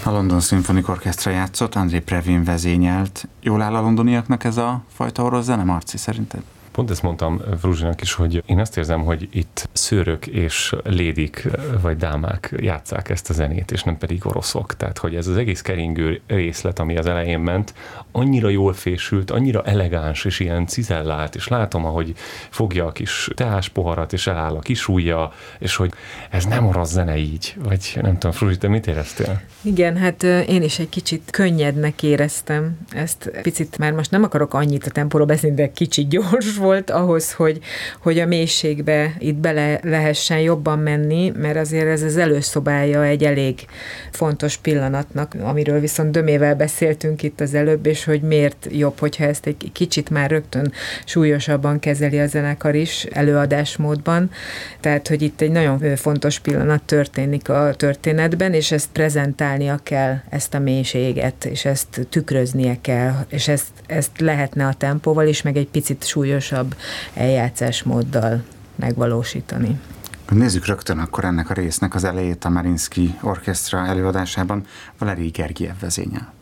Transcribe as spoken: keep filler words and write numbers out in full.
A London Symphony Orchestra játszott, André Previn vezényelt. Jól áll a londoniaknak ez a fajta orosz zene, Marci, szerinted? Pont ezt mondtam Fruzsinak is, hogy én azt érzem, hogy itt szőrök és lédik vagy dámák játsszák ezt a zenét, és nem pedig oroszok. Tehát, hogy ez az egész keringő részlet, ami az elején ment, annyira jól fésült, annyira elegáns és ilyen cizellált, és látom, ahogy fogja a kis teás poharat, és eláll a kis ujja, és hogy ez nem orosz zene így. Vagy nem tudom, Fruzsi, te mit éreztél? Igen, hát én is egy kicsit könnyednek éreztem ezt. Picit már most nem akarok annyit a tempóról beszélni, de kicsit gyors volt ahhoz, hogy, hogy a mélységbe itt bele lehessen jobban menni, mert azért ez az előszobája egy elég fontos pillanatnak, amiről viszont Dömével beszéltünk itt az előbb, és hogy miért jobb, hogyha ezt egy kicsit már rögtön súlyosabban kezeli a zenekar is előadásmódban. Tehát, hogy itt egy nagyon fontos pillanat történik a történetben, és ezt prezentálnia kell, ezt a mélységet, és ezt tükröznie kell, és ezt, ezt lehetne a tempóval is, meg egy picit súlyosabb eljátszásmóddal megvalósítani. Nézzük rögtön akkor ennek a résznek az elejét a Mariinsky Orchestra előadásában. Valerij Gergiev vezényel.